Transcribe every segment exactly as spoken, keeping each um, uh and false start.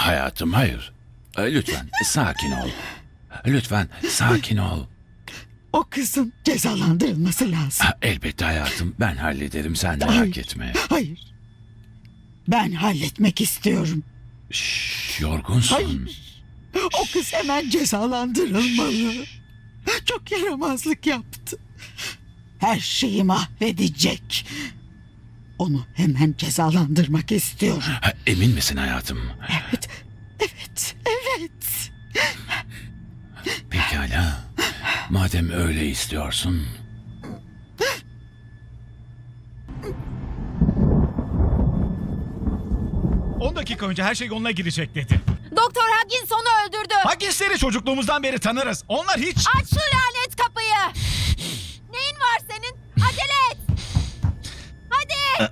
Hayatım hayır. E, Lütfen sakin ol. Lütfen sakin ol. O kızın cezalandırılması lazım. Ha, elbette hayatım, ben hallederim, sen merak Hayır. etme. Hayır. Ben halletmek istiyorum. Şşş, yorgunsun. Hayır. O kız hemen cezalandırılmalı. Çok yaramazlık yaptı. Her şeyi mahvedecek. Onu hemen cezalandırmak istiyorum. Ha, emin misin hayatım? Evet, evet, evet. Pekala. Madem öyle istiyorsun. on dakika önce her şey yoluna girecek dedi. Doktor Huggins onu öldürdü. Huggins'leri çocukluğumuzdan beri tanırız. Onlar hiç... Aç şu lanet kapıyı. Neyin var senin? Acele et. Hadi.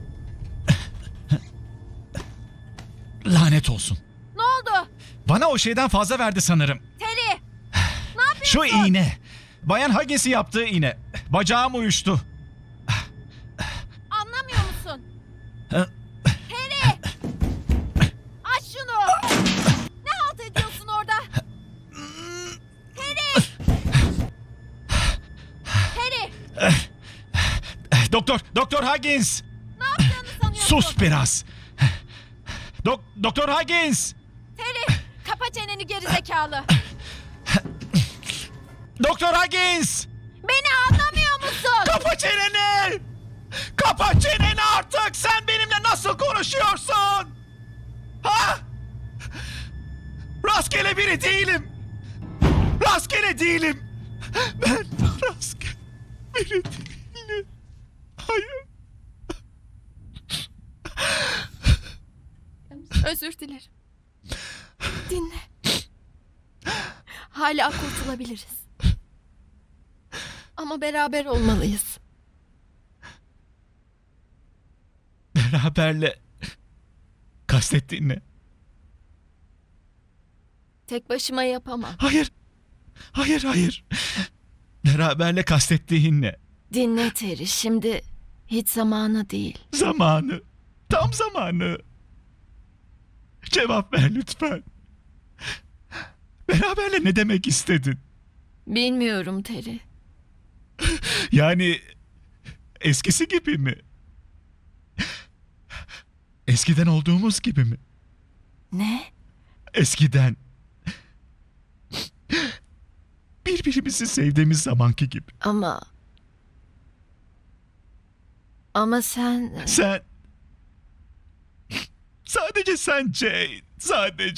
Lanet olsun. Ne oldu? Bana o şeyden fazla verdi sanırım. Terry. Ne yapıyorsun? Şu iğne. Bayan Huggins'in yaptığı iğne. Bacağım uyuştu. Anlamıyor musun? Ha? Terry. Aç şunu. Ne halt ediyorsun orada? Terry. Terry. Doktor, Doktor Huggins. Ne yaptığını sanıyorsun? Sus biraz. Dok Doktor Huggins. Terry. Kapa çeneni gerizekalı. Doktor Huggins. Beni anlamıyor musun? Kapa çeneni. Kapa çeneni artık. Sen benimle nasıl konuşuyorsun? Ha? Rastgele biri değilim. Rastgele değilim. Ben rastgele biri değilim. Hayır. Özür dilerim. Dinle. Hala kurtulabiliriz. Ama beraber olmalıyız. Beraberle kastettiğin ne? Tek başıma yapamam. Hayır. Hayır, hayır. Beraberle kastettiğin ne? Dinle Terry, şimdi hiç zamanı değil. Zamanı. Tam zamanı. Cevap ver lütfen. Beraberle ne demek istedin? Bilmiyorum Terry. Yani eskisi gibi mi? Eskiden olduğumuz gibi mi? Ne? Eskiden. Birbirimizi sevdiğimiz zamanki gibi. Ama... Ama sen... Sen... Sadece sen Jane. Sadece.